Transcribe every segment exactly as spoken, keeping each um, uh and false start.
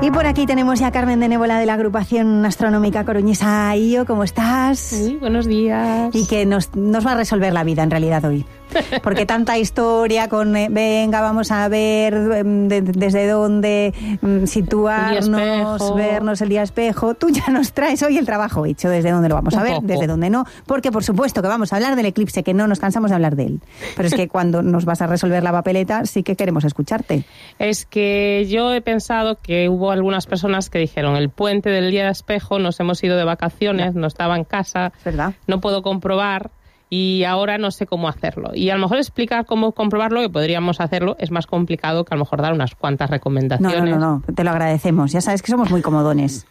Y por aquí tenemos ya a Carmen de Nébola de la agrupación astronómica coruñesa I O. ¿Cómo estás? Sí, buenos días. Y que nos, nos va a resolver la vida en realidad hoy. Porque tanta historia con, eh, venga, vamos a ver eh, de, desde dónde eh, situarnos, vernos el día espejo. Tú ya nos traes hoy el trabajo hecho, desde dónde lo vamos a ver, desde dónde no. Porque por supuesto que vamos a hablar del eclipse, que no nos cansamos de hablar de él. Pero es que cuando nos vas a resolver la papeleta, sí que queremos escucharte. Es que yo he pensado que hubo algunas personas que dijeron, el puente del día de espejo, nos hemos ido de vacaciones, no estaba en casa, ¿verdad? No puedo comprobar. Y ahora no sé cómo hacerlo. Y a lo mejor explicar cómo comprobarlo, que podríamos hacerlo, es más complicado que a lo mejor dar unas cuantas recomendaciones. No, no, no, no. Te lo agradecemos. Ya sabes que somos muy comodones.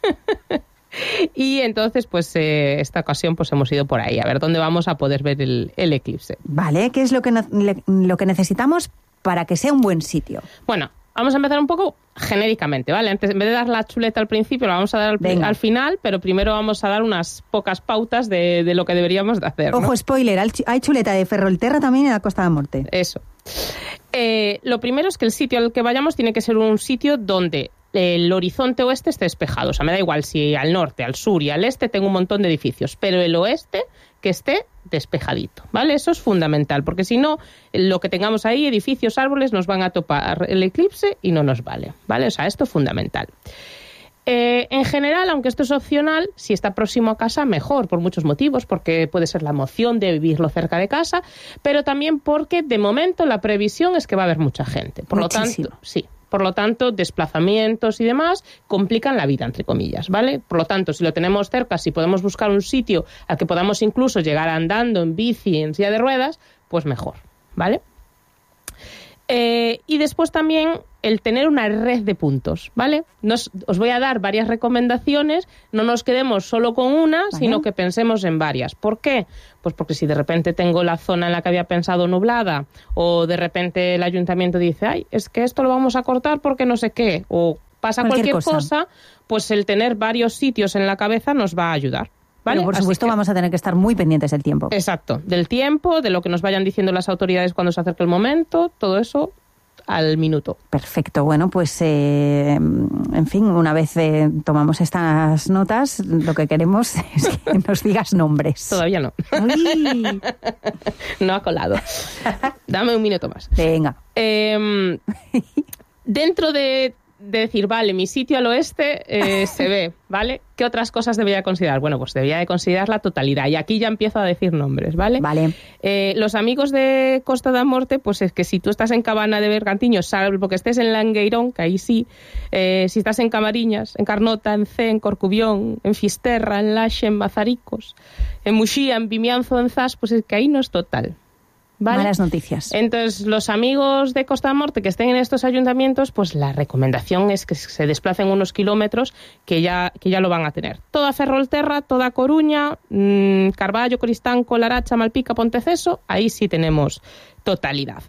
Y entonces, pues, eh, esta ocasión pues hemos ido por ahí, a ver dónde vamos a poder ver el, el eclipse. Vale, ¿qué es lo que, no, le, lo que necesitamos para que sea un buen sitio? Bueno, vamos a empezar un poco genéricamente, ¿vale? Antes, en vez de dar la chuleta al principio, la vamos a dar al, al final, pero primero vamos a dar unas pocas pautas de, de lo que deberíamos de hacer, ¿no? Ojo, spoiler, hay chuleta de Ferrolterra también en la Costa de Morte. Eso. Eh, lo primero es que el sitio al que vayamos tiene que ser un sitio donde el horizonte oeste esté despejado. O sea, me da igual si al norte, al sur y al este tengo un montón de edificios, pero el oeste que esté despejadito, ¿vale? Eso es fundamental, porque si no, lo que tengamos ahí, edificios, árboles, nos van a topar el eclipse y no nos vale, ¿vale? O sea, esto es fundamental. Eh, en general, aunque esto es opcional, si está próximo a casa, mejor, por muchos motivos, porque puede ser la emoción de vivirlo cerca de casa, pero también porque, de momento, la previsión es que va a haber mucha gente. Por Muchísimo. lo tanto, sí. Por lo tanto, desplazamientos y demás complican la vida, entre comillas, ¿vale? Por lo tanto, si lo tenemos cerca, si podemos buscar un sitio al que podamos incluso llegar andando, en bici, en silla de ruedas, pues mejor, ¿vale? Eh, y después también el tener una red de puntos, ¿vale? Nos, os voy a dar varias recomendaciones, no nos quedemos solo con una, ¿vale?, sino que pensemos en varias. ¿Por qué? Pues porque si de repente tengo la zona en la que había pensado nublada, o de repente el ayuntamiento dice, ay, es que esto lo vamos a cortar porque no sé qué, o pasa cualquier, cualquier cosa. cosa, pues el tener varios sitios en la cabeza nos va a ayudar. ¿Vale? Pero por supuesto que vamos a tener que estar muy pendientes del tiempo. Exacto, del tiempo, de lo que nos vayan diciendo las autoridades cuando se acerque el momento, todo eso al minuto. Perfecto, bueno, pues eh, en fin, una vez eh, tomamos estas notas, lo que queremos es que nos digas nombres. Todavía no. Uy. No ha colado. Dame un minuto más. Venga. Eh, dentro de... de decir, vale, mi sitio al oeste eh, se ve, ¿vale? ¿Qué otras cosas debería considerar? Bueno, pues debería de considerar la totalidad. Y aquí ya empiezo a decir nombres, ¿vale? Vale. Eh, los amigos de Costa da Morte, pues es que si tú estás en Cabana de Bergantiños, salvo que estés en Langueirón, que ahí sí, eh, si estás en Camariñas, en Carnota, en Cee, en Corcubión, en Fisterra, en Laxe, en Mazaricos, en Muxía, en Vimianzo, en Zas, pues es que ahí no es total. ¿Vale? Malas noticias. Entonces, los amigos de Costa da Morte que estén en estos ayuntamientos, pues la recomendación es que se desplacen unos kilómetros que ya, que ya lo van a tener. Toda Ferrolterra, toda Coruña, mmm, Carballo, Coristanco, Laracha, Malpica, Ponteceso, ahí sí tenemos totalidad.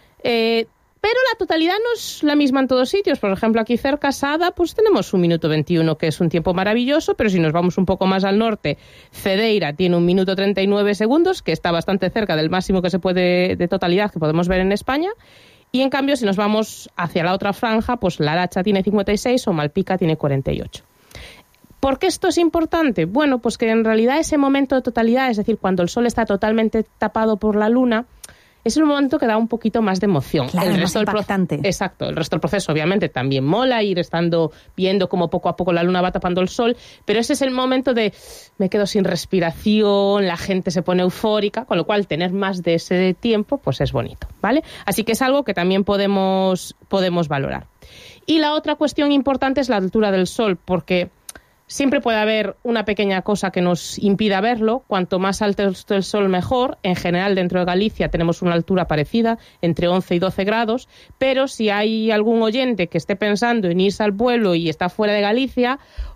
Eh, pero la totalidad no es la misma en todos sitios. Por ejemplo, aquí cerca, Sada, pues tenemos un minuto veintiuno, que es un tiempo maravilloso, pero si nos vamos un poco más al norte, Cedeira tiene un minuto treinta y nueve segundos, que está bastante cerca del máximo que se puede de totalidad que podemos ver en España. Y en cambio, si nos vamos hacia la otra franja, pues Laracha tiene cincuenta y seis o Malpica tiene cuarenta y ocho. ¿Por qué esto es importante? Bueno, pues que en realidad ese momento de totalidad, es decir, cuando el sol está totalmente tapado por la luna, es un momento que da un poquito más de emoción. Claro, el más resto impactante. Del pro- Exacto, el resto del proceso obviamente también mola, ir estando viendo cómo poco a poco la luna va tapando el sol, pero ese es el momento de me quedo sin respiración, la gente se pone eufórica, con lo cual tener más de ese tiempo pues es bonito, ¿vale? Así que es algo que también podemos, podemos valorar. Y la otra cuestión importante es la altura del sol, porque siempre puede haber una pequeña cosa que nos impida verlo. Cuanto más alto esté el sol, mejor. En general, dentro de Galicia tenemos una altura parecida, entre once y doce grados. Pero si hay algún oyente que esté pensando en irse al vuelo y está fuera de Galicia,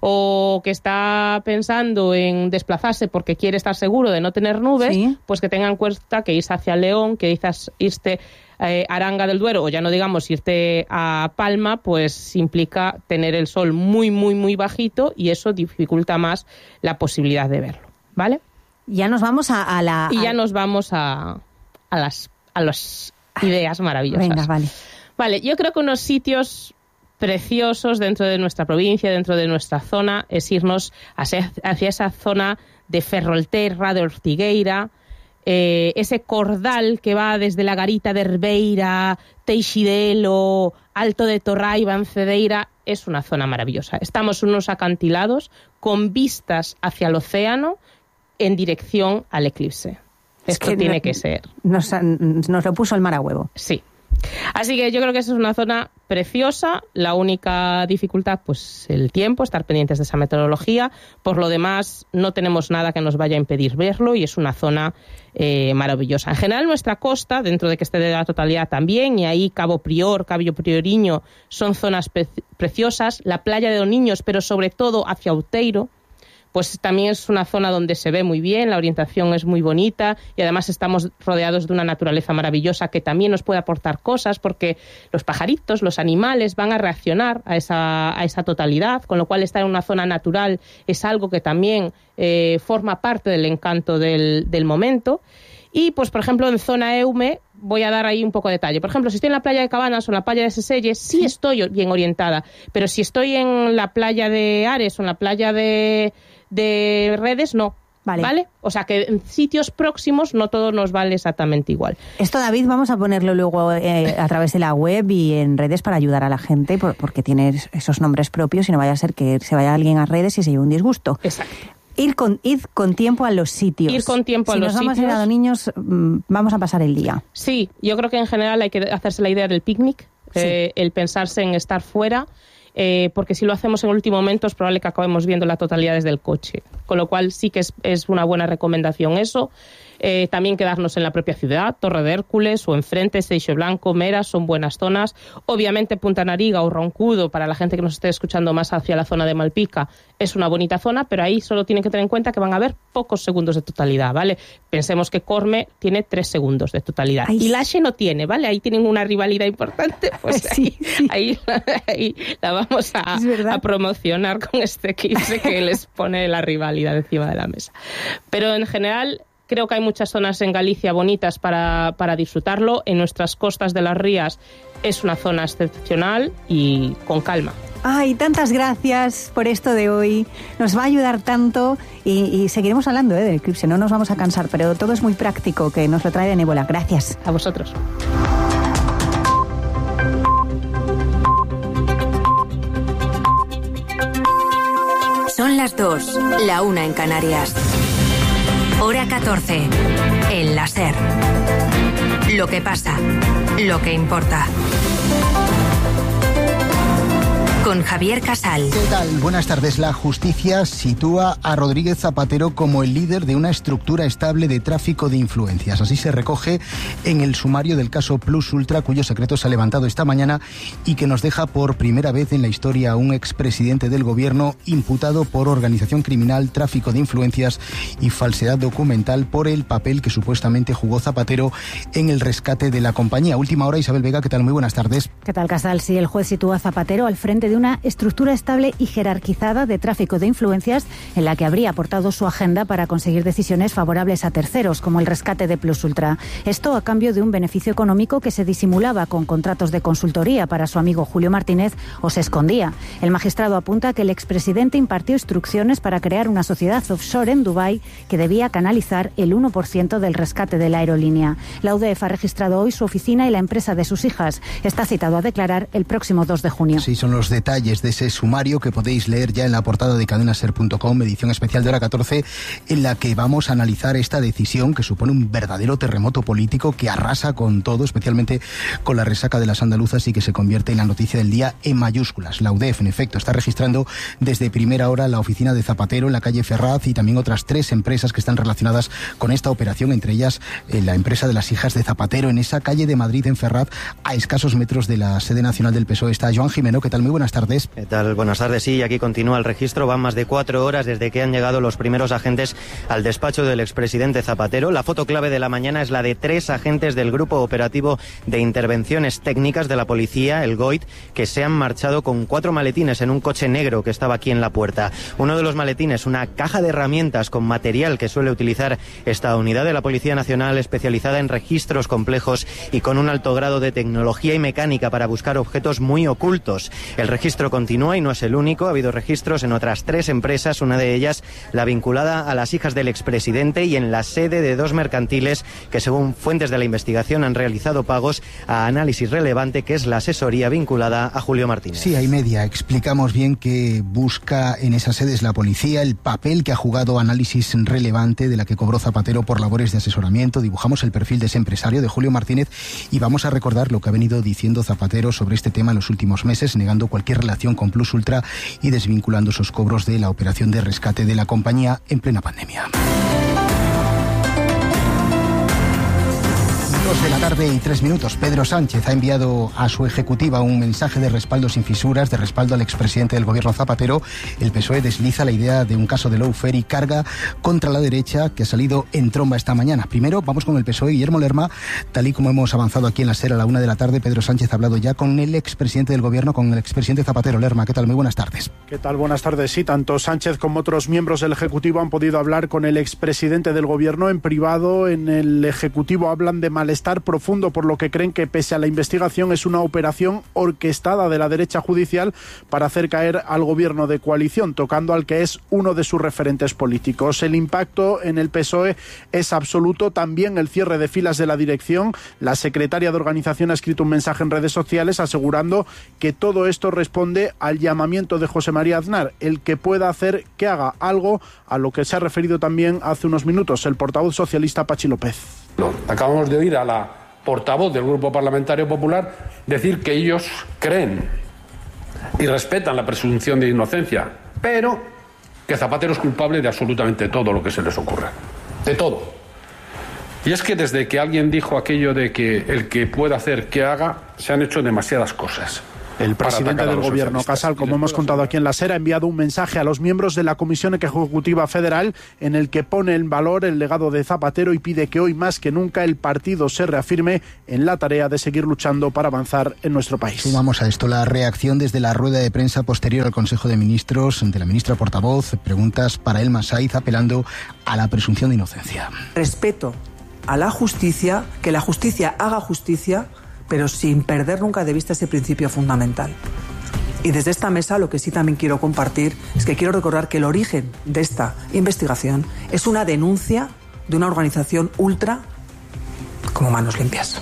o que está pensando en desplazarse porque quiere estar seguro de no tener nubes, ¿sí?, pues que tengan en cuenta que irse hacia León, que quizás irse Eh, Aranga del Duero, o ya no digamos irte a Palma, pues implica tener el sol muy, muy, muy bajito, y eso dificulta más la posibilidad de verlo, ¿vale? Ya nos vamos a, a la... Y ya a... nos vamos a, a, las, a las ideas maravillosas. Venga, vale. Vale, yo creo que unos sitios preciosos dentro de nuestra provincia, dentro de nuestra zona, es irnos hacia, hacia esa zona de Ferrolterra, de Ortigueira, eh, ese cordal que va desde la garita de Herbeira, Teixidelo, Alto de Torraiva, Ancedeira, es una zona maravillosa. Estamos en unos acantilados con vistas hacia el océano en dirección al eclipse. Es Esto que tiene no, que ser. Nos, nos lo puso el mar a huevo. Sí. Así que yo creo que esa es una zona preciosa. La única dificultad, pues el tiempo, estar pendientes de esa meteorología. Por lo demás, no tenemos nada que nos vaya a impedir verlo y es una zona eh, maravillosa. En general, nuestra costa, dentro de que esté de la totalidad también, y ahí Cabo Prior, Cabo Prioriño, son zonas pre- preciosas. La playa de Los Niños, pero sobre todo hacia Outeiro, pues también es una zona donde se ve muy bien, la orientación es muy bonita y además estamos rodeados de una naturaleza maravillosa que también nos puede aportar cosas porque los pajaritos, los animales van a reaccionar a esa, a esa totalidad, con lo cual estar en una zona natural es algo que también eh, forma parte del encanto del, del momento. Y, pues, por ejemplo, en zona Eume, voy a dar ahí un poco de detalle. Por ejemplo, si estoy en la playa de Cabanas o en la playa de Seselles, sí estoy bien orientada. Pero si estoy en la playa de Ares o en la playa de, de Redes, no. Vale. ¿Vale? O sea, que en sitios próximos no todo nos vale exactamente igual. Esto, David, vamos a ponerlo luego eh, a través de la web y en redes para ayudar a la gente, por, porque tiene esos nombres propios y no vaya a ser que se vaya alguien a redes y se lleve un disgusto. Exacto. Ir con, ir con tiempo a los sitios. Ir con tiempo a los sitios. Si nos vamos a ir a los niños, vamos a pasar el día. Sí, yo creo que en general hay que hacerse la idea del picnic, sí. eh, el pensarse en estar fuera, eh, porque si lo hacemos en el último momento es probable que acabemos viendo la totalidad desde el coche. Con lo cual sí que es, es una buena recomendación eso. Eh, también quedarnos en la propia ciudad, Torre de Hércules o enfrente, Seixo Blanco, Meras, son buenas zonas. Obviamente Punta Nariga o Roncudo, para la gente que nos esté escuchando más hacia la zona de Malpica, es una bonita zona, pero ahí solo tienen que tener en cuenta que van a haber pocos segundos de totalidad, ¿vale? Pensemos que Corme tiene tres segundos de totalidad. Ay, y Laxe no tiene, ¿vale? Ahí tienen una rivalidad importante, pues sí, sí. Ahí, ahí la vamos a, a promocionar con este eclipse que les pone la rivalidad encima de la mesa. Pero en general creo que hay muchas zonas en Galicia bonitas para, para disfrutarlo. En nuestras costas de las Rías es una zona excepcional y con calma. Ay, tantas gracias por esto de hoy. Nos va a ayudar tanto y, y seguiremos hablando ¿eh? del eclipse. No nos vamos a cansar, pero todo es muy práctico, que nos lo trae de Nébola. Gracias. A vosotros. Son las dos, la una en Canarias. Hora catorce, en la SER. Lo que pasa, lo que importa. Con Javier Casal. ¿Qué tal? Buenas tardes. La justicia sitúa a Rodríguez Zapatero como el líder de una estructura estable de tráfico de influencias. Así se recoge en el sumario del caso Plus Ultra, cuyo secreto se ha levantado esta mañana y que nos deja por primera vez en la historia a un expresidente del gobierno imputado por organización criminal, tráfico de influencias y falsedad documental por el papel que supuestamente jugó Zapatero en el rescate de la compañía. Última hora, Isabel Vega, ¿qué tal? Muy buenas tardes. ¿Qué tal, Casal? Sí, el juez sitúa a Zapatero al frente de una estructura estable y jerarquizada de tráfico de influencias en la que habría aportado su agenda para conseguir decisiones favorables a terceros, como el rescate de Plus Ultra. Esto a cambio de un beneficio económico que se disimulaba con contratos de consultoría para su amigo Julio Martínez o se escondía. El magistrado apunta que el expresidente impartió instrucciones para crear una sociedad offshore en Dubái que debía canalizar el uno por ciento del rescate de la aerolínea. La U D E F ha registrado hoy su oficina y la empresa de sus hijas. Está citado a declarar el próximo dos de junio. Sí, son los detalles de ese sumario que podéis leer ya en la portada de cadena ser punto com, edición especial de hora catorce, en la que vamos a analizar esta decisión que supone un verdadero terremoto político que arrasa con todo, especialmente con la resaca de las andaluzas y que se convierte en la noticia del día en mayúsculas. La U D E F, en efecto, está registrando desde primera hora la oficina de Zapatero en la calle Ferraz y también otras tres empresas que están relacionadas con esta operación, entre ellas eh, la empresa de las hijas de Zapatero en esa calle de Madrid en Ferraz, a escasos metros de la sede nacional del P S O E. Está Joan Jimeno. ¿Qué tal? Muy buenas tardes. tardes. ¿Qué tal? Buenas tardes. Sí, aquí continúa el registro. Van más de cuatro horas desde que han llegado los primeros agentes al despacho del expresidente Zapatero. La foto clave de la mañana es la de tres agentes del Grupo Operativo de Intervenciones Técnicas de la Policía, el GOIT, que se han marchado con cuatro maletines en un coche negro que estaba aquí en la puerta. Uno de los maletines, una caja de herramientas con material que suele utilizar esta unidad de la Policía Nacional especializada en registros complejos y con un alto grado de tecnología y mecánica para buscar objetos muy ocultos. El registro continúa y no es el único. Ha habido registros en otras tres empresas, una de ellas la vinculada a las hijas del expresidente y en la sede de dos mercantiles que, según fuentes de la investigación, han realizado pagos a Análisis Relevante, que es la asesoría vinculada a Julio Martínez. Sí, hay media. Explicamos bien que busca en esas sedes la policía, el papel que ha jugado Análisis Relevante, de la que cobró Zapatero por labores de asesoramiento. Dibujamos el perfil de ese empresario, de Julio Martínez, y vamos a recordar lo que ha venido diciendo Zapatero sobre este tema en los últimos meses, negando cualquier relación con Plus Ultra y desvinculando esos cobros de la operación de rescate de la compañía en plena pandemia. Dos de la tarde y tres minutos. Pedro Sánchez ha enviado a su ejecutiva un mensaje de respaldo sin fisuras, de respaldo al expresidente del gobierno Zapatero. El P S O E desliza la idea de un caso de lawfare y carga contra la derecha que ha salido en tromba esta mañana. Primero vamos con el P S O E. Guillermo Lerma, tal y como hemos avanzado aquí en la SER a la una de la tarde, Pedro Sánchez ha hablado ya con el expresidente del gobierno, con el expresidente Zapatero. Lerma, ¿qué tal? Muy buenas tardes. ¿Qué tal? Buenas tardes. Sí, tanto Sánchez como otros miembros del Ejecutivo han podido hablar con el expresidente del gobierno en privado. En el Ejecutivo hablan de malestar profundo por lo que creen que, pese a la investigación, es una operación orquestada de la derecha judicial para hacer caer al gobierno de coalición, tocando al que es uno de sus referentes políticos. El impacto en el P S O E es absoluto, también el cierre de filas de la dirección. La secretaria de organización ha escrito un mensaje en redes sociales asegurando que todo esto responde al llamamiento de José María Aznar, el que pueda hacer que haga algo, a lo que se ha referido también hace unos minutos el portavoz socialista Pachi López. Acabamos de oír a la portavoz del Grupo Parlamentario Popular decir que ellos creen y respetan la presunción de inocencia, pero que Zapatero es culpable de absolutamente todo lo que se les ocurra. De todo. Y es que desde que alguien dijo aquello de que el que pueda hacer que haga, se han hecho demasiadas cosas. El presidente del gobierno, Casal, como hemos contado aquí en la SER, ha enviado un mensaje a los miembros de la Comisión Ejecutiva Federal en el que pone en valor el legado de Zapatero y pide que hoy más que nunca el partido se reafirme en la tarea de seguir luchando para avanzar en nuestro país. Sumamos a esto la reacción desde la rueda de prensa posterior al Consejo de Ministros de la ministra portavoz. Preguntas para Elma Saiz apelando a la presunción de inocencia. Respeto a la justicia, que la justicia haga justicia, pero sin perder nunca de vista ese principio fundamental. Y desde esta mesa lo que sí también quiero compartir es que quiero recordar que el origen de esta investigación es una denuncia de una organización ultra como Manos Limpias.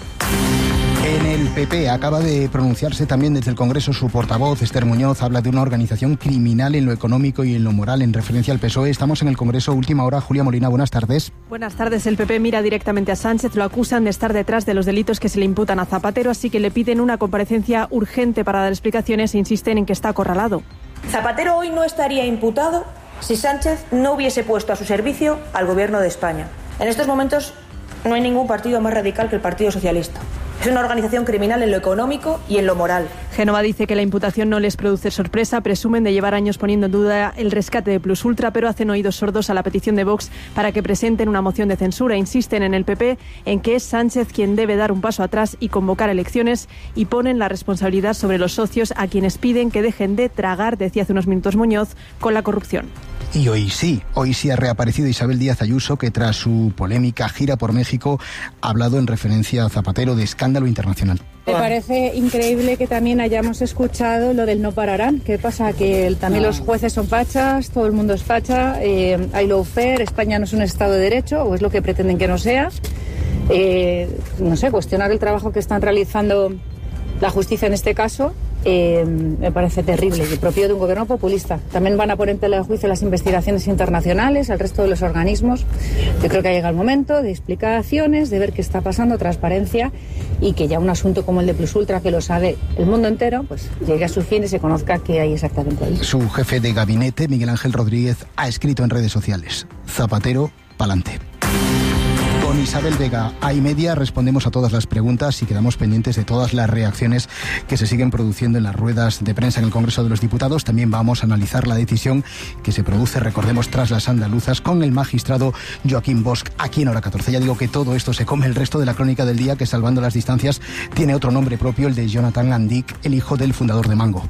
En el P P acaba de pronunciarse también desde el Congreso su portavoz, Esther Muñoz, habla de una organización criminal en lo económico y en lo moral en referencia al P S O E. Estamos en el Congreso, última hora. Julia Molina, buenas tardes. Buenas tardes. El P P mira directamente a Sánchez, lo acusan de estar detrás de los delitos que se le imputan a Zapatero, así que le piden una comparecencia urgente para dar explicaciones e insisten en que está acorralado. Zapatero hoy no estaría imputado si Sánchez no hubiese puesto a su servicio al gobierno de España. En estos momentos no hay ningún partido más radical que el Partido Socialista. Es una organización criminal en lo económico y en lo moral. Génova dice que la imputación no les produce sorpresa, presumen de llevar años poniendo en duda el rescate de Plus Ultra, pero hacen oídos sordos a la petición de Vox para que presenten una moción de censura. Insisten en el P P en que es Sánchez quien debe dar un paso atrás y convocar elecciones, y ponen la responsabilidad sobre los socios, a quienes piden que dejen de tragar, decía hace unos minutos Muñoz, con la corrupción. Y hoy sí, hoy sí ha reaparecido Isabel Díaz Ayuso, que tras su polémica gira por México ha hablado en referencia a Zapatero de escándalo internacional. Me parece increíble que también hayamos escuchado lo del no pararán. ¿Qué pasa? Que también los jueces son fachas, todo el mundo es facha, eh, hay lawfare, España no es un Estado de Derecho, o es lo que pretenden que no sea. Eh, no sé, cuestionar el trabajo que están realizando la justicia en este caso eh, me parece terrible y propio de un gobierno populista. También van a poner en tela de juicio las investigaciones internacionales, el resto de los organismos. Yo creo que ha llegado el momento de explicaciones, de ver qué está pasando, transparencia, y que ya un asunto como el de Plus Ultra, que lo sabe el mundo entero, pues llegue a su fin y se conozca qué hay exactamente ahí. Su jefe de gabinete, Miguel Ángel Rodríguez, ha escrito en redes sociales: Zapatero, pa'lante. Con Isabel Vega. A y media respondemos a todas las preguntas y quedamos pendientes de todas las reacciones que se siguen produciendo en las ruedas de prensa en el Congreso de los Diputados. También vamos a analizar la decisión que se produce, recordemos, tras las andaluzas con el magistrado Joaquín Bosch aquí en Hora catorce. Ya digo que todo esto se come el resto de la crónica del día, que salvando las distancias tiene otro nombre propio, el de Jonathan Andic, el hijo del fundador de Mango.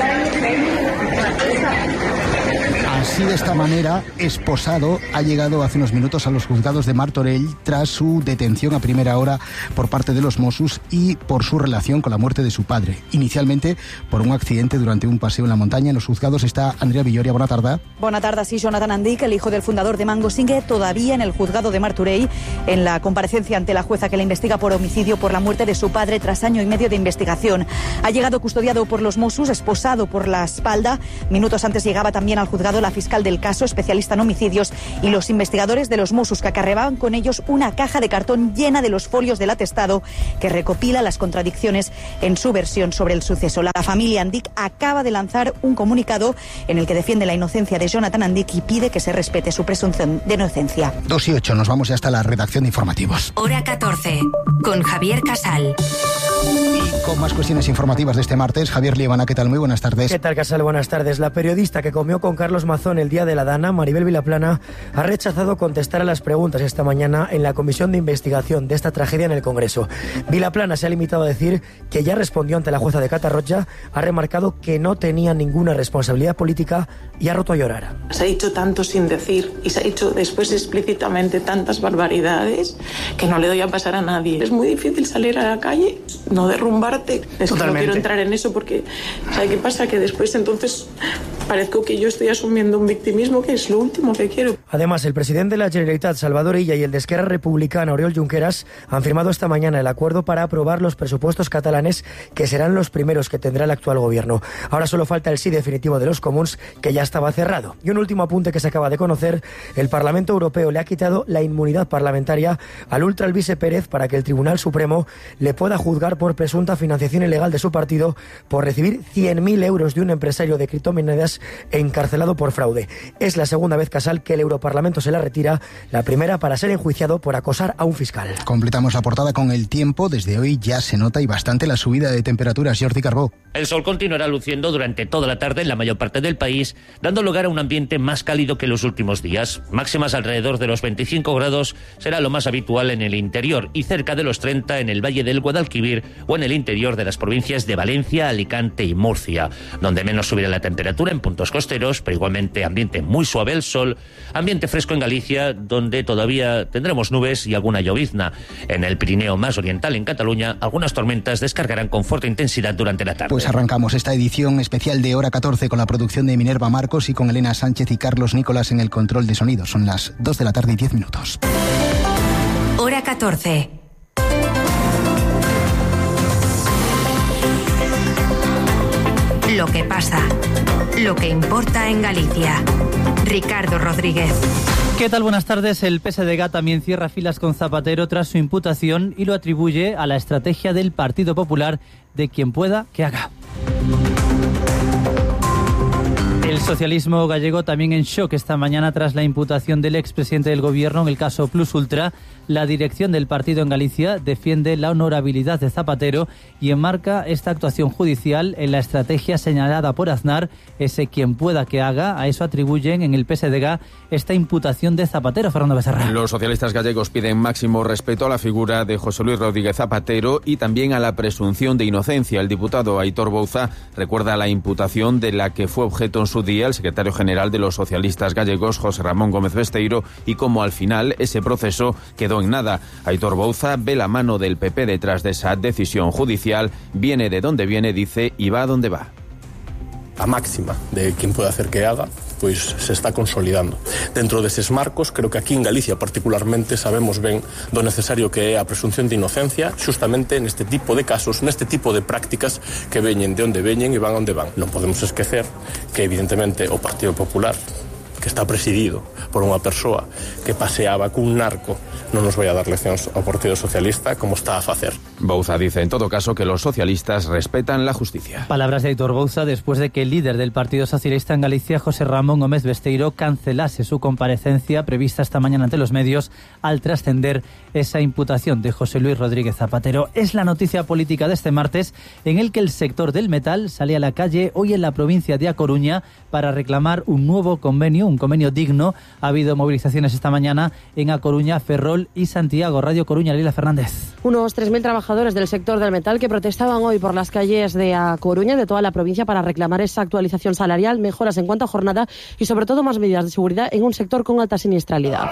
Así, de esta manera, esposado ha llegado hace unos minutos a los juzgados de Martorell tras su detención a primera hora por parte de los Mossos y por su relación con la muerte de su padre. Inicialmente por un accidente durante un paseo en la montaña. En los juzgados está Andrea Villoria. Buena tarde. Buena tarde. Sí, Jonathan Andic, el hijo del fundador de Mango, sigue todavía en el juzgado de Martorell en la comparecencia ante la jueza que le investiga por homicidio por la muerte de su padre tras año y medio de investigación. Ha llegado custodiado por los Mossos, esposado por la espalda. Minutos antes llegaba también al juzgado la fiscal del caso, especialista en homicidios, y los investigadores de los Mossos, que acarreaban con ellos una caja de cartón llena de los folios del atestado que recopila las contradicciones en su versión sobre el suceso. La familia Andic acaba de lanzar un comunicado en el que defiende la inocencia de Jonathan Andic y pide que se respete su presunción de inocencia. Dos y ocho, nos vamos ya hasta la redacción de informativos. Hora catorce, con Javier Casal. Y con más cuestiones informativas de este martes, Javier Liebana, ¿qué tal? Muy buenas tardes. ¿Qué tal, Casal? Buenas tardes. La periodista que comió con Carlos Mazón el día de la Dana, Maribel Vilaplana, ha rechazado contestar a las preguntas esta mañana en la comisión de investigación de esta tragedia en el Congreso. Vilaplana se ha limitado a decir que ya respondió ante la jueza de Catarroja, ha remarcado que no tenía ninguna responsabilidad política y ha roto a llorar. Se ha dicho tanto sin decir y se ha dicho después explícitamente tantas barbaridades que no le doy a pasar a nadie. Es muy difícil salir a la calle, no derrumbarte. Es que no quiero entrar en eso porque, ¿sabe qué pasa? Que después entonces parezco que yo estoy asumiendo un victimismo que es lo último que quiero. Además, el presidente de la Generalitat, Salvador Illa, y el de Esquerra Republicana, Oriol Junqueras, han firmado esta mañana el acuerdo para aprobar los presupuestos catalanes, que serán los primeros que tendrá el actual gobierno. Ahora solo falta el sí definitivo de los comuns, que ya estaba cerrado. Y un último apunte que se acaba de conocer: el Parlamento Europeo le ha quitado la inmunidad parlamentaria al ultra Alvise Pérez para que el Tribunal Supremo le pueda juzgar por presunta financiación ilegal de su partido por recibir cien mil euros de un empresario de criptomonedas encarcelado por fraude. Es la segunda vez, Casal, que el Europarlamento se la retira, la primera para ser enjuiciado por acosar a un fiscal. Completamos la portada con el tiempo. Desde hoy ya se nota y bastante la subida de temperaturas. Jordi Carbó. El sol continuará luciendo durante toda la tarde en la mayor parte del país, dando lugar a un ambiente más cálido que los últimos días. Máximas alrededor de los veinticinco grados será lo más habitual en el interior y cerca de los treinta en el Valle del Guadalquivir o en el interior de las provincias de Valencia, Alicante y Murcia, donde menos subirá la temperatura en puntos costeros, pero igualmente ambiente muy suave el sol, ambiente fresco en Galicia, donde todavía tendremos nubes y alguna llovizna. En el Pirineo más oriental, en Cataluña, algunas tormentas descargarán con fuerte intensidad durante la tarde. Pues arrancamos esta edición especial de Hora catorce con la producción de Minerva Marcos y con Elena Sánchez y Carlos Nicolás en el control de sonido. Son las dos de la tarde y diez minutos. Hora catorce. Lo que pasa, lo que importa en Galicia. Ricardo Rodríguez. ¿Qué tal? Buenas tardes. El P S D G también cierra filas con Zapatero tras su imputación y lo atribuye a la estrategia del Partido Popular de quien pueda que haga. El socialismo gallego también en shock esta mañana tras la imputación del expresidente del gobierno en el caso Plus Ultra. La dirección del partido en Galicia defiende la honorabilidad de Zapatero y enmarca esta actuación judicial en la estrategia señalada por Aznar, ese quien pueda que haga. A eso atribuyen en el P S D G esta imputación de Zapatero. Fernando Becerra. Los socialistas gallegos piden máximo respeto a la figura de José Luis Rodríguez Zapatero y también a la presunción de inocencia. El diputado Aitor Bouza recuerda la imputación de la que fue objeto en su día el secretario general de los socialistas gallegos, José Ramón Gómez Besteiro, y cómo al final ese proceso quedó en nada. Aitor Bouza ve la mano del P P detrás de esa decisión judicial, viene de donde viene, dice, y va a donde va. A máxima de quien puede hacer que haga, pois se está consolidando. Dentro deses marcos, creo que aquí en Galicia particularmente sabemos ben do necesario que é a presunción de inocencia justamente neste tipo de casos, neste tipo de prácticas que veñen de onde veñen e van onde van. Non podemos esquecer que evidentemente o Partido Popular, que está presidido por unha persoa que paseaba cun narco, non nos vai a dar leccións ao Partido Socialista como está a facer. Bouza dice, en todo caso, que los socialistas respetan la justicia. Palabras de Aitor Bouza después de que el líder del Partido Socialista en Galicia, José Ramón Gómez Besteiro, cancelase su comparecencia prevista esta mañana ante los medios al trascender esa imputación de José Luis Rodríguez Zapatero. Es la noticia política de este martes en el que el sector del metal sale a la calle hoy en la provincia de A Coruña para reclamar un nuevo convenio, un convenio digno. Ha habido movilizaciones esta mañana en A Coruña, Ferrol y Santiago. Radio Coruña, Lila Fernández. Unos tres mil trabajadores del sector del metal que protestaban hoy por las calles de A Coruña, de toda la provincia, para reclamar esa actualización salarial, mejoras en cuanto a jornada y sobre todo más medidas de seguridad en un sector con alta siniestralidad.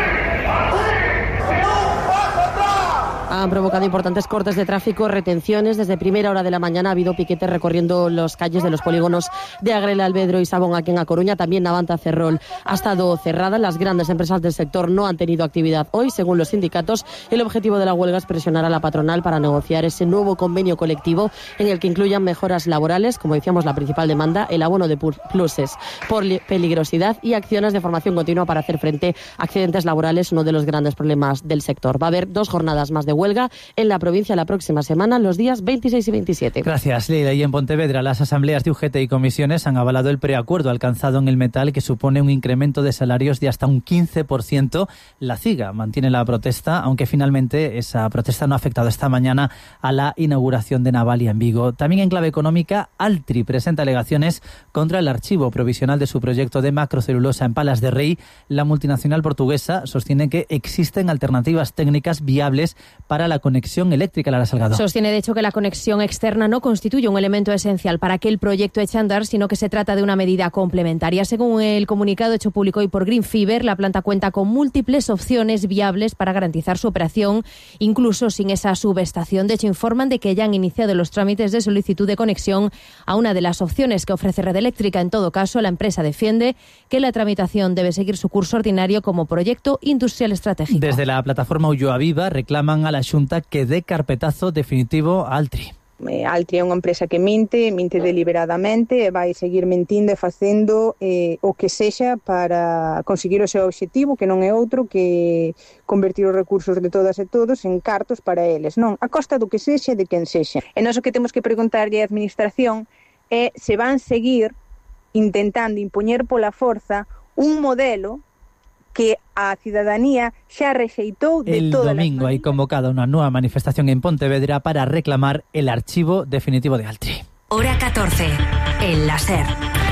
Han provocado importantes cortes de tráfico, retenciones. Desde primera hora de la mañana ha habido piquetes recorriendo las calles de los polígonos de Agrela, Albedro y Sabón aquí en A Coruña. También Navanta, Ferrol ha estado cerrada. Las grandes empresas del sector no han tenido actividad hoy, según los sindicatos. El objetivo de la huelga es presionar a la patronal para negociar ese nuevo convenio colectivo en el que incluyan mejoras laborales, como decíamos, la principal demanda, el abono de pluses por peligrosidad y acciones de formación continua para hacer frente a accidentes laborales, uno de los grandes problemas del sector. Va a haber dos jornadas más de huelga en la provincia la próxima semana, los días veintiséis y veintisiete. Gracias, Leila. Y en Pontevedra, las asambleas de U G T y comisiones han avalado el preacuerdo alcanzado en el metal, que supone un incremento de salarios de hasta un quince por ciento. La CIGA mantiene la protesta, aunque finalmente esa protesta no ha afectado esta mañana a la inauguración de Navalia en Vigo. También en clave económica, Altri presenta alegaciones contra el archivo provisional de su proyecto de macrocelulosa en Palas de Rey. La multinacional portuguesa sostiene que existen alternativas técnicas viables para la conexión eléctrica. Lara Salgado. Sostiene, de hecho, que la conexión externa no constituye un elemento esencial para que el proyecto eche a andar, sino que se trata de una medida complementaria. Según el comunicado hecho público hoy por Green Fiber, la planta cuenta con múltiples opciones viables para garantizar su operación, incluso sin esa subestación. De hecho, informan de que ya han iniciado los trámites de solicitud de conexión a una de las opciones que ofrece Red Eléctrica. En todo caso, la empresa defiende que la tramitación debe seguir su curso ordinario como proyecto industrial estratégico. Desde la plataforma Ulloa Viva reclaman a la Xunta que dé carpetazo definitivo a Altri. Altri é unha empresa que mente, mente deliberadamente, e vai seguir mentindo e facendo eh, o que sexa para conseguir o seu obxectivo, que non é outro que convertir os recursos de todas e todos en cartos para eles, non, a costa do que sexa de quen sexa. E nós o que temos que preguntarlle á administración é se van seguir intentando impoñer pola forza un modelo que a ciudadanía xa rexeitou de el todas. El domingo hai convocada unha nueva manifestación en Pontevedra para reclamar el archivo definitivo de Altri. Hora catorce, en la SER.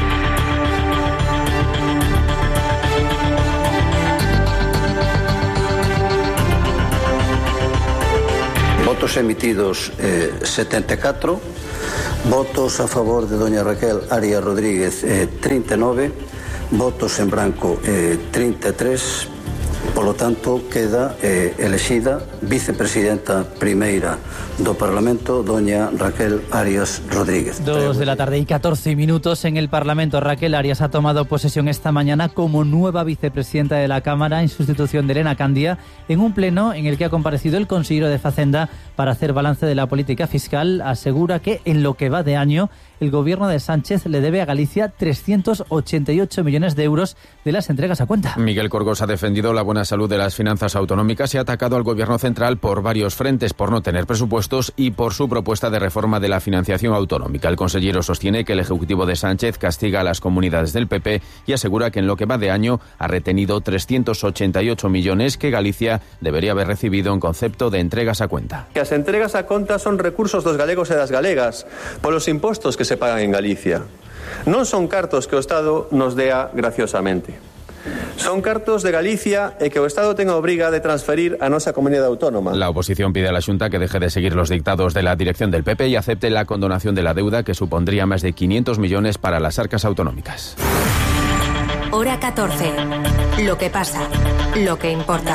Votos emitidos eh, setenta e catro, votos a favor de doña Raquel Arias Rodríguez eh, trinta e nove, votos en branco eh, trinta e tres, polo tanto queda eh, elexida vicepresidenta primeira do Parlamento doña Raquel Arias Rodríguez. Dos de la tarde y catorce minutos en el Parlamento. Raquel Arias ha tomado posesión esta mañana como nueva vicepresidenta de la Cámara en sustitución de Elena Candia, en un pleno en el que ha comparecido el consejero de Facenda para hacer balance de la política fiscal. Asegura que en lo que va de año el gobierno de Sánchez le debe a Galicia trescientos ochenta y ocho millones de euros de las entregas a cuenta. Miguel Corgos ha defendido la buena salud de las finanzas autonómicas y ha atacado al gobierno central por varios frentes, por no tener presupuestos y por su propuesta de reforma de la financiación autonómica. El consejero sostiene que el Ejecutivo de Sánchez castiga a las comunidades del P P y asegura que en lo que va de año ha retenido trescientos ochenta y ocho millones que Galicia debería haber recibido en concepto de entregas a cuenta. Que as entregas a conta son recursos dos galegos e das galegas polos impostos que se pagan en Galicia. Non son cartos que o Estado nos dea graciosamente. Son cartos de Galicia e que o Estado ten a obriga de transferir a nosa comunidade autónoma. La oposición pide a la Xunta que deje de seguir los dictados de la dirección del P P y acepte la condonación de la deuda, que supondría más de quinientos millones para las arcas autonómicas. Hora catorce. Lo que pasa, lo que importa.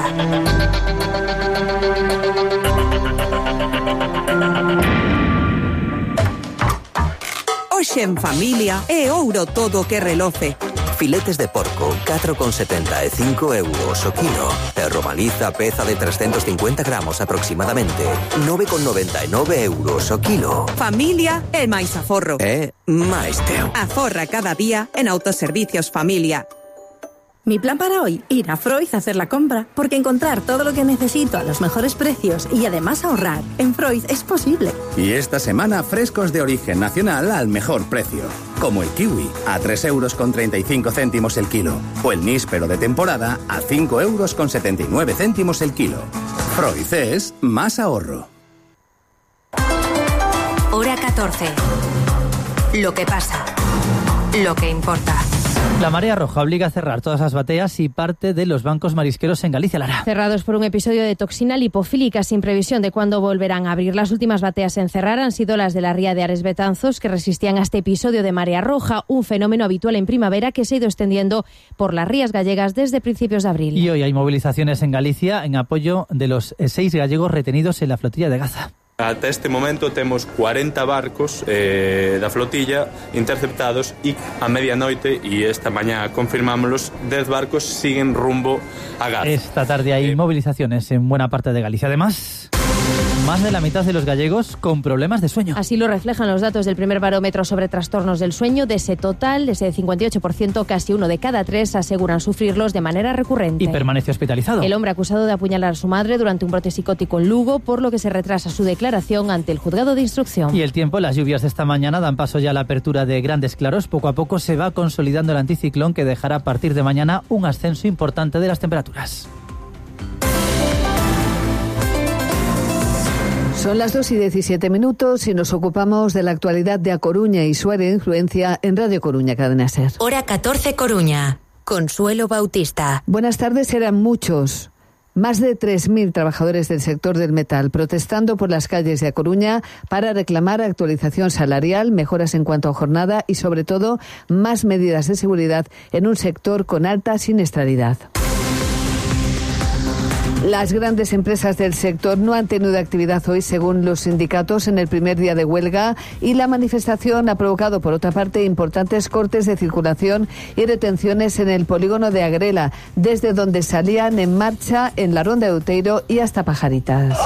Hoxe en familia é ouro todo o que reloce. Filetes de porco, catro con setenta e cinco euros o kilo. Perro maliza, peza de trescentos cincuenta gramos aproximadamente, nove con noventa e nove euros o kilo. Familia é máis aforro. É máis teu. Aforra cada día en Autoservicios Familia. Mi plan para hoy, ir a Freud a hacer la compra, porque encontrar todo lo que necesito a los mejores precios y además ahorrar en Freud es posible. Y esta semana frescos de origen nacional al mejor precio, como el kiwi a tres euros con treinta y cinco céntimos el kilo, o el níspero de temporada a cinco euros con setenta y nueve céntimos el kilo. Freud es más ahorro. Hora catorce. Lo que pasa. Lo que importa. La marea roja obliga a cerrar todas las bateas y parte de los bancos marisqueros en Galicia, Lara. Cerrados por un episodio de toxina lipofílica sin previsión de cuándo volverán a abrir. Las últimas bateas en cerrar han sido las de la ría de Ares Betanzos, que resistían a este episodio de marea roja, un fenómeno habitual en primavera que se ha ido extendiendo por las rías gallegas desde principios de abril. Y hoy hay movilizaciones en Galicia en apoyo de los seis gallegos retenidos en la flotilla de Gaza. Ata este momento temos cuarenta barcos eh, da flotilla interceptados e a medianoite, e esta mañá confirmámoslos, dez barcos siguen rumbo a Gaza. Esta tarde hay movilizaciones en buena parte de Galicia. Además, más de la mitad de los gallegos con problemas de sueño. Así lo reflejan los datos del primer barómetro sobre trastornos del sueño. De ese total, de ese cincuenta y ocho por ciento, casi uno de cada tres aseguran sufrirlos de manera recurrente. Y permanece hospitalizado. El hombre acusado de apuñalar a su madre durante un brote psicótico en Lugo, por lo que se retrasa su declaración ante el juzgado de instrucción. Y el tiempo, las lluvias de esta mañana dan paso ya a la apertura de grandes claros. Poco a poco se va consolidando el anticiclón, que dejará a partir de mañana un ascenso importante de las temperaturas. Son las dos y diecisiete minutos y nos ocupamos de la actualidad de A Coruña y su área de influencia en Radio Coruña, Cadena SER. Hora catorce, Coruña. Consuelo Bautista. Buenas tardes. Eran muchos. Más de tres mil trabajadores del sector del metal protestando por las calles de A Coruña para reclamar actualización salarial, mejoras en cuanto a jornada y, sobre todo, más medidas de seguridad en un sector con alta siniestralidad. Las grandes empresas del sector no han tenido actividad hoy, según los sindicatos, en el primer día de huelga, y la manifestación ha provocado, por otra parte, importantes cortes de circulación y retenciones en el polígono de Agrela, desde donde salían en marcha en la Ronda de Outeiro y hasta Pajaritas.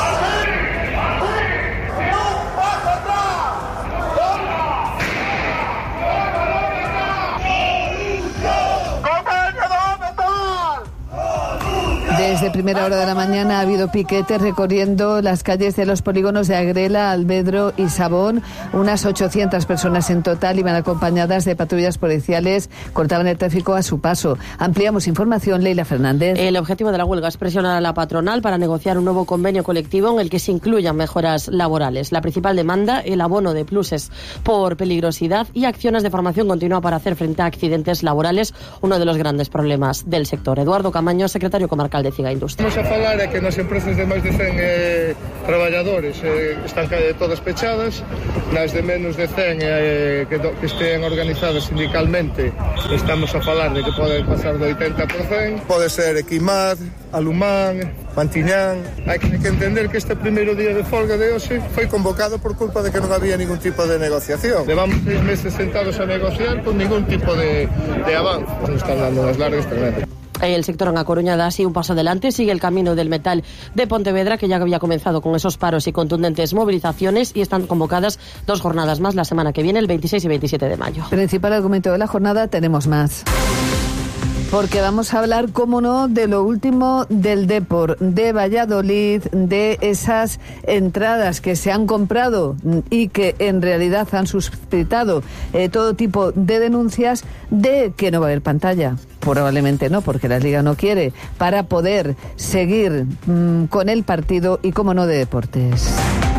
Desde primera hora de la mañana ha habido piquetes recorriendo las calles de los polígonos de Agrela, Albedro y Sabón. Unas ochocientas personas en total iban acompañadas de patrullas policiales, cortaban el tráfico a su paso. Ampliamos información, Leila Fernández. El objetivo de la huelga es presionar a la patronal para negociar un nuevo convenio colectivo en el que se incluyan mejoras laborales. La principal demanda, el abono de pluses por peligrosidad y acciones de formación continua para hacer frente a accidentes laborales, uno de los grandes problemas del sector. Eduardo Camaño, secretario comarcal de Ciga Industria. Vamos a falar é que nas empresas de máis de cen eh, traballadores eh, están todas pechadas, nas de menos de cen eh, que, do, que estén organizadas sindicalmente estamos a falar de que poden pasar do oitenta por cento. Pode ser Equimad, Alumán, Mantiñán. Hai que, que entender que este primeiro día de folga de hoxe foi convocado por culpa de que non había ningún tipo de negociación. Levamos seis meses sentados a negociar con ningún tipo de, de avance. Nos están dando unas largas tremendo. El sector en A Coruña da así un paso adelante, sigue el camino del metal de Pontevedra, que ya había comenzado con esos paros y contundentes movilizaciones, y están convocadas dos jornadas más la semana que viene, el veintiséis y veintisiete de mayo. Principal argumento de la jornada, tenemos más. Porque vamos a hablar, cómo no, de lo último del Depor de Valladolid, de esas entradas que se han comprado y que en realidad han suscitado eh, todo tipo de denuncias de que no va a haber pantalla. Probablemente no, porque la Liga no quiere, para poder seguir mmm, con el partido y, cómo no, de deportes.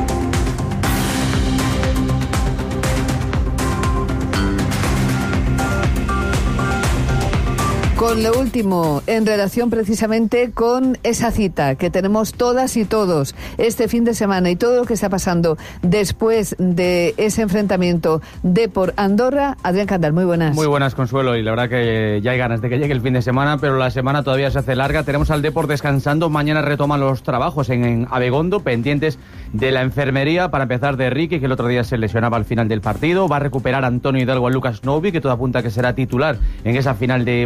Con lo último, en relación precisamente con esa cita que tenemos todas y todos este fin de semana y todo lo que está pasando después de ese enfrentamiento de por Andorra. Adrián Candal, muy buenas. Muy buenas, Consuelo, y la verdad que ya hay ganas de que llegue el fin de semana, pero la semana todavía se hace larga. Tenemos al Depor descansando, mañana retoman los trabajos en, en Abegondo, pendientes de la enfermería para empezar de Ricky, que el otro día se lesionaba al final del partido. Va a recuperar Antonio Hidalgo a Lucas Novi, que todo apunta a que será titular en esa final de Valladolid.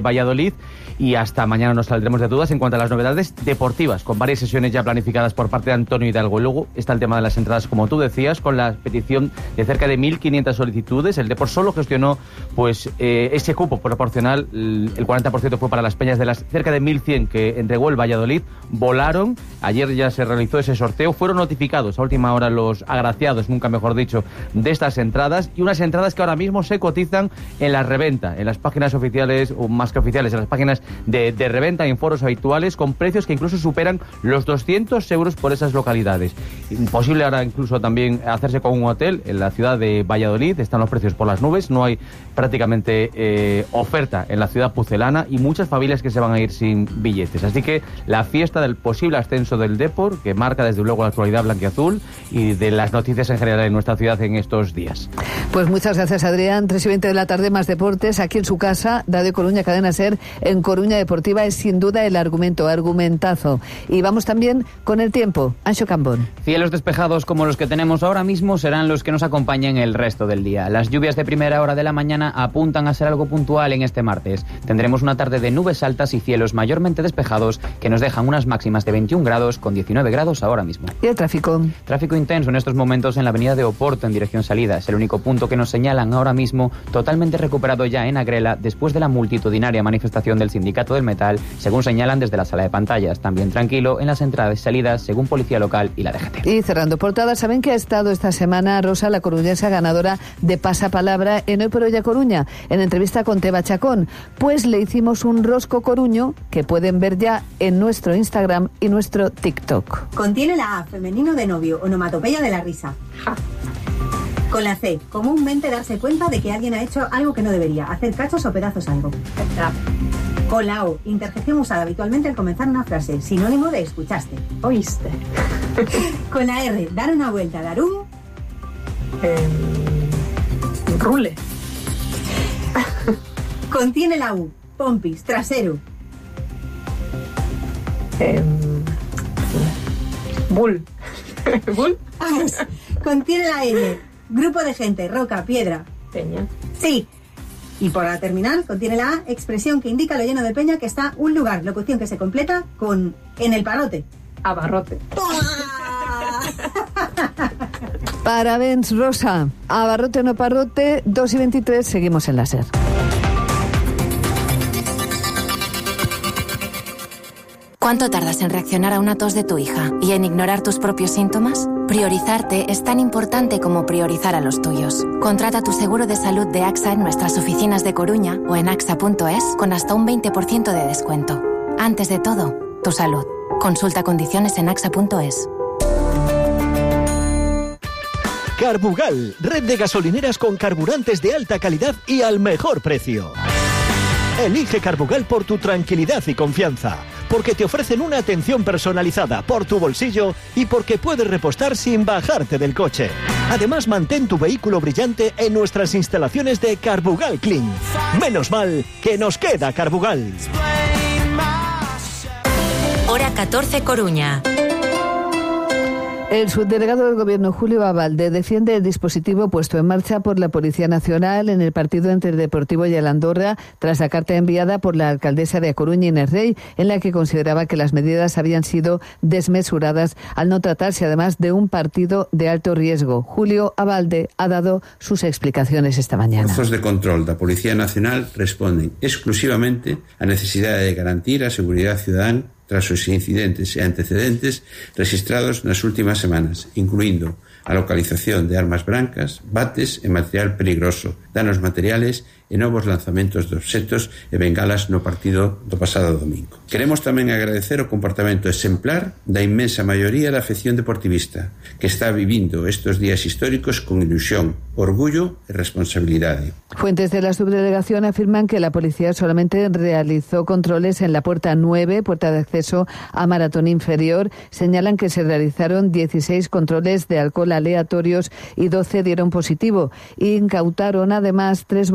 Valladolid. Y hasta mañana nos saldremos de dudas en cuanto a las novedades deportivas, con varias sesiones ya planificadas por parte de Antonio Hidalgo. Y luego está el tema de las entradas, como tú decías, con la petición de cerca de mil quinientas solicitudes. El Depor solo gestionó pues eh, ese cupo proporcional, el cuarenta por ciento fue para las peñas de las cerca de mil cien que entregó el Valladolid. Volaron, ayer ya se realizó ese sorteo, fueron notificados a última hora los agraciados, nunca mejor dicho, de estas entradas, y unas entradas que ahora mismo se cotizan en la reventa, en las páginas oficiales, o más que oficiales, en las páginas de, de reventa en foros habituales, con precios que incluso superan los doscientos euros por esas localidades. Imposible ahora incluso también hacerse con un hotel en la ciudad de Valladolid, están los precios por las nubes, no hay prácticamente eh, oferta en la ciudad pucelana y muchas familias que se van a ir sin billetes. Así que la fiesta del posible ascenso del Depor, que marca desde luego la actualidad blanquiazul y de las noticias en general en nuestra ciudad en estos días. Pues muchas gracias, Adrián. tres y veinte de la tarde, más deportes, aquí en su casa, Radio Coruña, Cadena SER, en Coruña Deportiva, es sin duda el argumento, argumentazo. Y vamos también con el tiempo. Anxo Cambón. Cielos despejados como los que tenemos ahora mismo serán los que nos acompañen el resto del día. Las lluvias de primera hora de la mañana apuntan a ser algo puntual en este martes. Tendremos una tarde de nubes altas y cielos mayormente despejados que nos dejan unas máximas de veintiún grados con diecinueve grados ahora mismo. ¿Y el tráfico? Tráfico intenso en estos momentos en la avenida de Oporto en dirección salida. Es el único punto que nos señalan ahora mismo, totalmente recuperado ya en Agrela después de la multitudinaria manifestación del Sindicato del Metal, según señalan desde la sala de pantallas. También tranquilo en las entradas y salidas según Policía Local y la D G T. Y cerrando portada, ¿saben que ha estado esta semana Rosa, la coruñesa ganadora de Pasapalabra en Hoy por Hoy a Coruña? En entrevista con Teba Chacón, pues le hicimos un rosco coruño que pueden ver ya en nuestro Instagram y nuestro TikTok. Contiene la A, femenino de novio, onomatopeya de la risa. Ja. Con la C, comúnmente darse cuenta de que alguien ha hecho algo que no debería, hacer cachos o pedazos algo. Con la O, interjección usada habitualmente al comenzar una frase, sinónimo de escuchaste. Oíste. Con la R, dar una vuelta, dar un... Eh, rule. Contiene la U, pompis, trasero. Eh, bull. ¿Bull? Contiene la N, grupo de gente, roca, piedra. Peña. Sí. Y para terminar, contiene la A, expresión que indica lo lleno de peña que está un lugar, locución que se completa con en el parrote. Abarrote. Parabéns, Rosa. Abarrote no parrote, dos y veintitrés, seguimos en la SER. ¿Cuánto tardas en reaccionar a una tos de tu hija y en ignorar tus propios síntomas? Priorizarte es tan importante como priorizar a los tuyos. Contrata tu seguro de salud de AXA en nuestras oficinas de Coruña o en axa punto es con hasta un veinte por ciento de descuento. Antes de todo, tu salud. Consulta condiciones en axa punto es. Carbugal, red de gasolineras con carburantes de alta calidad y al mejor precio. Elige Carbugal por tu tranquilidad y confianza, porque te ofrecen una atención personalizada por tu bolsillo y porque puedes repostar sin bajarte del coche. Además, mantén tu vehículo brillante en nuestras instalaciones de Carbugal Clean. Menos mal que nos queda Carbugal. Hora catorce, Coruña. El subdelegado del Gobierno, Julio Abalde, defiende el dispositivo puesto en marcha por la Policía Nacional en el partido entre el Deportivo y el Andorra, tras la carta enviada por la alcaldesa de A Coruña, Inés Rey, en la que consideraba que las medidas habían sido desmesuradas al no tratarse además de un partido de alto riesgo. Julio Abalde ha dado sus explicaciones esta mañana. Os de control da Policía Nacional responden exclusivamente á necesidade de garantir a seguridade cidadana tras os incidentes e antecedentes registrados nas últimas semanas, incluindo a localización de armas brancas, bates e material peligroso, danos materiales e novos lanzamentos de obxectos e bengalas no partido do pasado domingo. Queremos tamén agradecer o comportamento exemplar da inmensa maioría da afección deportivista, que está vivindo estes días históricos con ilusión, orgullo e responsabilidade. Fuentes de la subdelegación afirman que la policía solamente realizó controles en la puerta nueve, puerta de acceso a Maratón Inferior. Señalan que se realizaron dieciséis controles de alcohol aleatorios y doce dieron positivo. Incautaron además tres bombos con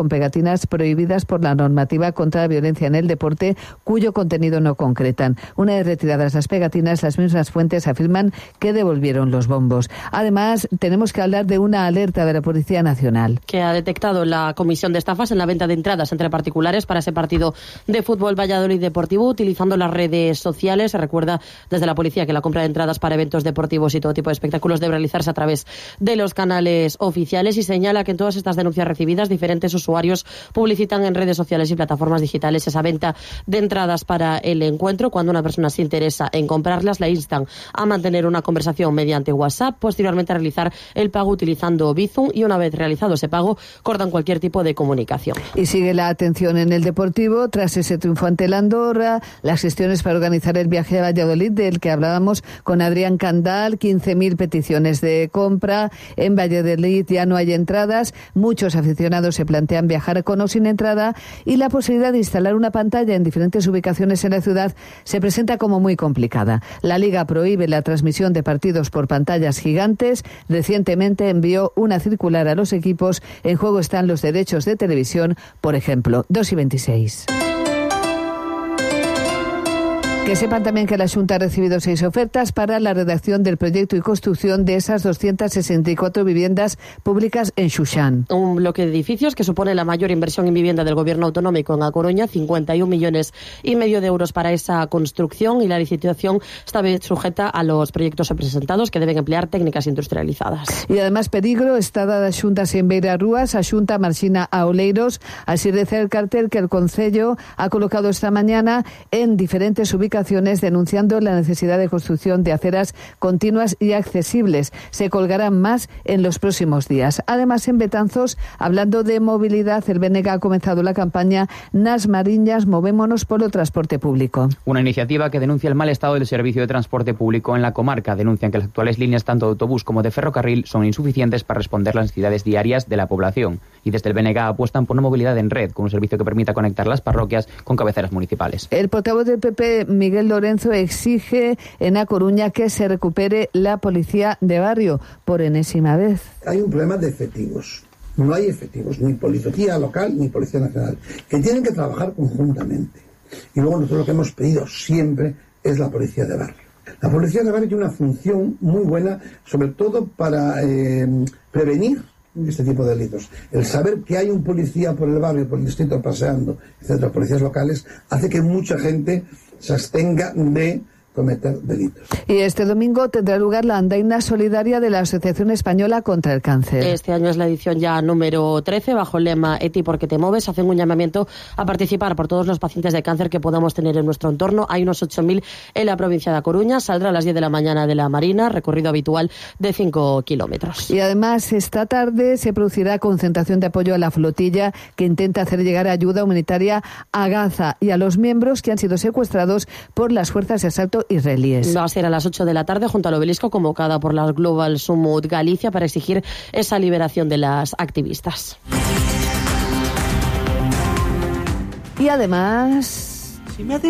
con pegatinas prohibidas por la normativa contra la violencia en el deporte, cuyo contenido no concretan. Una vez retiradas las pegatinas, las mismas fuentes afirman que devolvieron los bombos. Además, tenemos que hablar de una alerta de la Policía Nacional, que ha detectado la comisión de estafas en la venta de entradas entre particulares para ese partido de fútbol Valladolid Deportivo, utilizando las redes sociales. Se recuerda desde la policía que la compra de entradas para eventos deportivos y todo tipo de espectáculos debe realizarse a través de los canales oficiales, y señala que en todas estas denuncias recibidas diferentes usuarios publicitan en redes sociales y plataformas digitales esa venta de entradas para el encuentro. Cuando una persona se interesa en comprarlas, la instan a mantener una conversación mediante WhatsApp, posteriormente a realizar el pago utilizando Bizum, y una vez realizado ese pago cortan cualquier tipo de comunicación. Y sigue la atención en el deportivo tras ese triunfo ante la Andorra, las gestiones para organizar el viaje a Valladolid del que hablábamos con Adrián Candal, quince mil peticiones de compra. En Valladolid ya no hay entradas, muchos aficionados se plantean viajar con o sin entrada, y la posibilidad de instalar una pantalla en diferentes ubicaciones en la ciudad se presenta como muy complicada. La Liga prohíbe la transmisión de partidos por pantallas gigantes. Recientemente envió una circular a los equipos. En juego están los derechos de televisión, por ejemplo. dos y veintiséis. Que sepan también que la Xunta ha recibido seis ofertas para la redacción del proyecto y construcción de esas doscientas sesenta y cuatro viviendas públicas en Xuxán. Un bloque de edificios que supone la mayor inversión en vivienda del Gobierno autonómico en A Coruña, cincuenta y un millones y medio de euros para esa construcción, y la licitación está sujeta a los proyectos presentados, que deben emplear técnicas industrializadas. Y además peligro está dada a Xunta sen Beira Rúas, a Xunta marxina a Oleiros, así reza el cartel que el Concello ha colocado esta mañana en diferentes ubicaciones denunciando la necesidad de construcción de aceras continuas y accesibles. Se colgarán más en los próximos días. Además, en Betanzos, hablando de movilidad, el B N G ha comenzado la campaña Nas Mariñas, movémonos por el transporte público. Una iniciativa que denuncia el mal estado del servicio de transporte público en la comarca. Denuncian que las actuales líneas tanto de autobús como de ferrocarril son insuficientes para responder las necesidades diarias de la población. Y desde el B N G apuestan por una movilidad en red, con un servicio que permita conectar las parroquias con cabeceras municipales. El portavoz del P P, Miguel Lorenzo, exige en A Coruña que se recupere la policía de barrio por enésima vez. Hay un problema de efectivos. No hay efectivos, ni policía local ni policía nacional, que tienen que trabajar conjuntamente. Y luego nosotros lo que hemos pedido siempre es la policía de barrio. La policía de barrio tiene una función muy buena, sobre todo para eh, prevenir este tipo de delitos. El saber que hay un policía por el barrio, por el distrito paseando, etcétera, policías locales, hace que mucha gente se abstenga de cometer delitos. Y este domingo tendrá lugar la andaina solidaria de la Asociación Española contra el Cáncer. Este año es la edición ya número trece, bajo el lema E T I porque te mueves. Hacen un llamamiento a participar por todos los pacientes de cáncer que podamos tener en nuestro entorno. Hay unos ocho mil en la provincia de A Coruña. Saldrá a las diez de la mañana de la Marina, recorrido habitual de cinco kilómetros. Y además esta tarde se producirá concentración de apoyo a la flotilla que intenta hacer llegar ayuda humanitaria a Gaza y a los miembros que han sido secuestrados por las fuerzas de asalto israelíes. Va a ser a las ocho de la tarde junto al obelisco, convocada por la Global Summit Galicia para exigir esa liberación de las activistas. Y además...